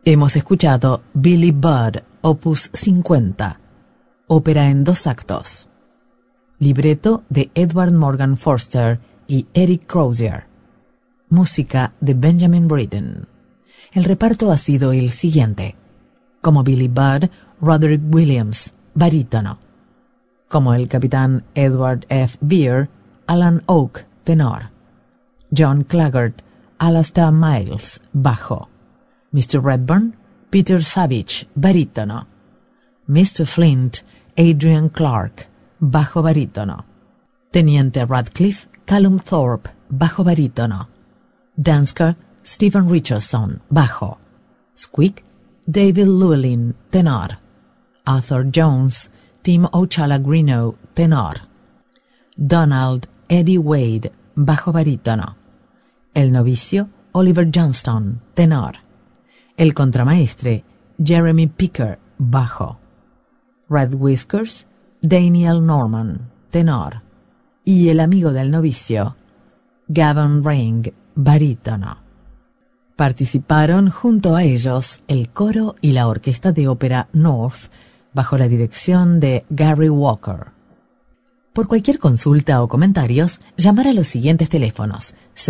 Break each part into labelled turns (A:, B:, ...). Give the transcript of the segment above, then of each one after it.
A: Hemos escuchado Billy Budd, opus 50, ópera en 2 actos. Libreto de Edward Morgan Forster y Eric Crozier. Música de Benjamin Britten. El reparto ha sido el siguiente. Como Billy Budd, Roderick Williams, barítono. Como el capitán Edward F. Beer, Alan Oak, tenor. John Claggart, Alastair Miles, bajo. Mr. Redburn, Peter Savage, barítono. Mr. Flint, Adrian Clark, bajo barítono. Teniente Radcliffe, Callum Thorpe, bajo barítono. Dansker, Stephen Richardson, bajo. Squeak, David Llewellyn, tenor. Arthur Jones, Tim O'Challa-Greenough, tenor. Donald Eddie Wade, bajo barítono. El novicio, Oliver Johnston, tenor. El contramaestre, Jeremy Picker, bajo. Red Whiskers, Daniel Norman, tenor. Y el amigo del novicio, Gavin Ring, barítono. Participaron junto a ellos el coro y la orquesta de ópera North, bajo la dirección de Gary Walker. Por cualquier consulta o comentarios, llamar a los siguientes teléfonos: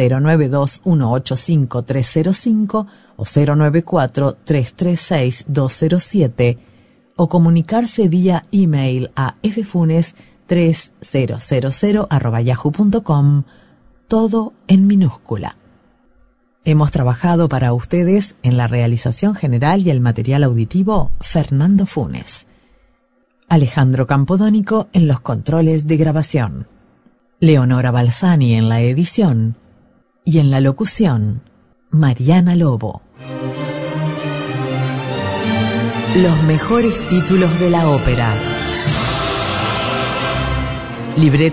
A: 092-185-305 o 094-336-207 o comunicarse vía email a ffunes3000@yahoo.com, todo en minúscula. Hemos trabajado para ustedes en la realización general y el material auditivo Fernando Funes. Alejandro Campodónico en los controles de grabación. Leonora Balsani en la edición. Y en la locución, Mariana Lobo. Los mejores títulos de la ópera. Libreto